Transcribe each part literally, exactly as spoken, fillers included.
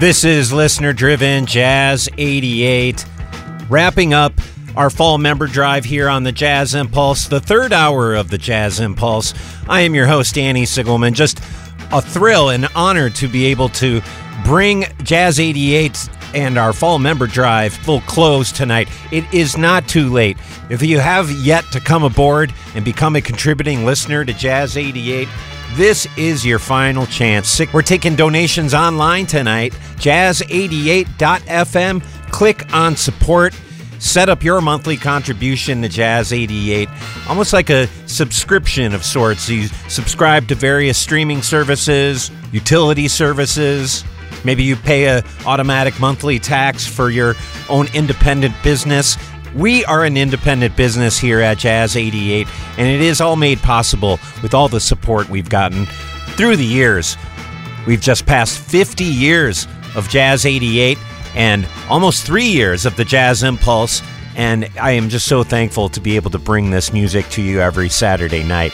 This is Listener Driven Jazz eighty-eight, wrapping up our fall member drive here on the Jazz Impulse, the third hour of the Jazz Impulse. I am your host, Danny Sigelman. Just a thrill and honor to be able to bring Jazz eighty-eight and our fall member drive full close tonight. It is not too late. If you have yet to come aboard and become a contributing listener to Jazz eighty-eight, this is your final chance. We're taking donations online tonight, jazz eighty-eight dot f m. Click on support. Set up your monthly contribution to Jazz eighty-eight, almost like a subscription of sorts. You subscribe to various streaming services, utility services. Maybe you pay a automatic monthly tax for your own independent business. We are an independent business here at Jazz eighty-eight, and it is all made possible with all the support we've gotten through the years. We've just passed fifty years of Jazz eighty-eight and almost three years of the Jazz Impulse, and I am just so thankful to be able to bring this music to you every Saturday night.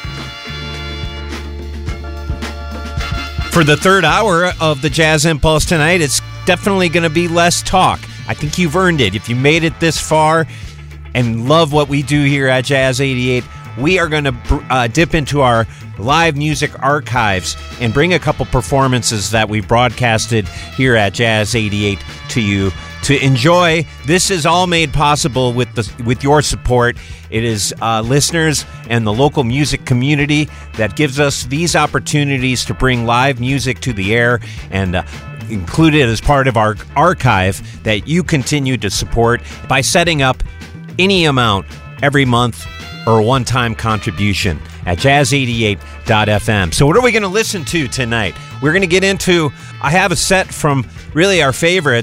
For the third hour of the Jazz Impulse tonight, it's definitely going to be less talk. I think you've earned it. If you made it this far and love what we do here at Jazz eighty-eight, we are going to uh, dip into our live music archives and bring a couple performances that we broadcasted here at Jazz eighty-eight to you to enjoy. This is all made possible with the with your support. It is uh, listeners and the local music community that gives us these opportunities to bring live music to the air and uh, include it as part of our archive that you continue to support by setting up any amount every month or a one-time contribution at jazz eighty-eight dot f m. So what are we going to listen to tonight? We're going to get into, I have a set from really our favorite,